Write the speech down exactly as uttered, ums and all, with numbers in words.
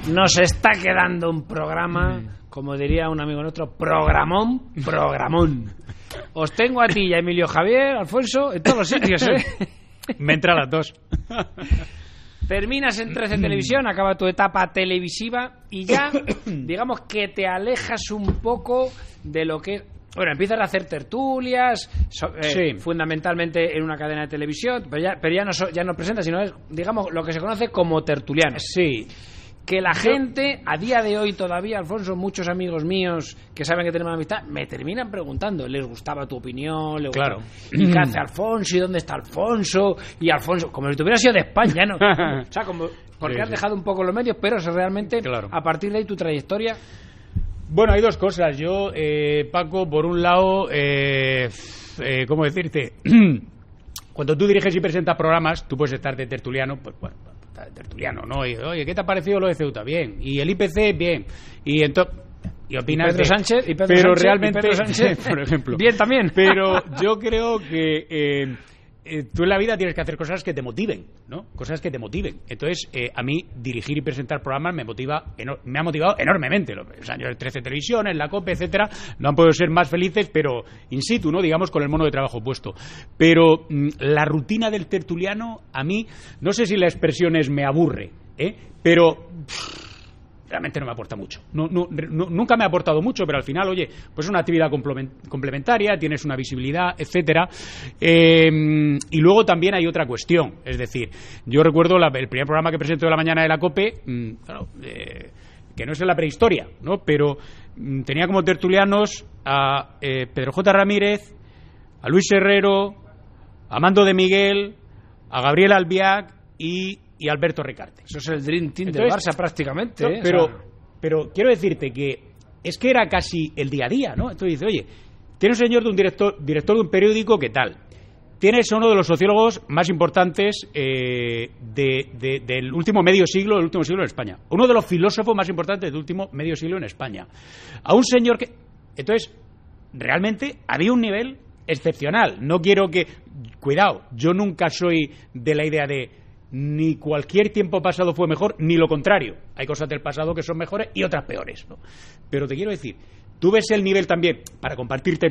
nos está quedando un programa, como diría un amigo nuestro, programón, programón. Os tengo a ti y a Emilio Javier, Alfonso, en todos los sitios, ¿eh? Me entra las dos. Terminas en trece Televisión, acaba tu etapa televisiva y ya, digamos que te alejas un poco de lo que... Bueno, empiezas a hacer tertulias, so, eh, sí. fundamentalmente en una cadena de televisión, pero ya, pero ya no, so, ya no presentas, sino es, digamos, lo que se conoce como tertuliano. Sí. Que la gente, a día de hoy todavía, Alfonso, muchos amigos míos que saben que tenemos amistad, me terminan preguntando, ¿les gustaba tu opinión? ¿Les claro. ¿Y qué hace Alfonso? ¿Y dónde está Alfonso? Y Alfonso, como si tuviera sido de España, ¿no? O sea, como, porque sí, has sí. dejado un poco los medios, pero eso realmente, claro. a partir de ahí, tu trayectoria... Bueno, hay dos cosas. Yo, eh, Paco, por un lado, eh, eh, ¿cómo decirte? Cuando tú diriges y presentas programas, tú puedes estar de tertuliano, pues bueno, de tertuliano, ¿no? Y, oye, ¿qué te ha parecido lo de Ceuta? Bien. Y el I P C, bien. Y entonces... Y opinas y Pedro de... Sánchez, y Pedro pero Sánchez, realmente, y Pedro Sánchez, por ejemplo. Bien también. Pero yo creo que... Eh, Eh, tú en la vida tienes que hacer cosas que te motiven, ¿no? Cosas que te motiven. Entonces, eh, a mí dirigir y presentar programas me motiva, me ha motivado enormemente. Los años de trece Televisión, en la COPE, etcétera, no han podido ser más felices, pero in situ, ¿no? Digamos, con el mono de trabajo puesto. Pero mmm, la rutina del tertuliano, a mí, no sé si la expresión es me aburre, ¿eh? Pero... Pff, realmente no me aporta mucho. No, no, no, nunca me ha aportado mucho, pero al final, oye, pues es una actividad complementaria, tienes una visibilidad, etcétera. Eh, y luego también hay otra cuestión. Es decir, yo recuerdo la, el primer programa que presento de la mañana de la COPE, mmm, claro, eh, que no es en la prehistoria, ¿no? Pero mmm, tenía como tertulianos a eh, Pedro J. Ramírez, a Luis Herrero, a Mando de Miguel, a Gabriel Albiac y... y Alberto Ricarte. Eso es el Dream Team del Barça prácticamente. No, ¿eh? pero, o sea... pero quiero decirte que es que era casi el día a día, ¿no? Entonces dices, oye, tienes un señor de un director, director de un periódico, ¿qué tal? Tienes a uno de los sociólogos más importantes eh, de, de, del último medio siglo, del último siglo en España. Uno de los filósofos más importantes del último medio siglo en España. A un señor que... Entonces, realmente había un nivel excepcional. No quiero que... Cuidado, yo nunca soy de la idea de... ni cualquier tiempo pasado fue mejor, ni lo contrario. Hay cosas del pasado que son mejores y otras peores, ¿no? Pero te quiero decir, tú ves el nivel también, para compartirte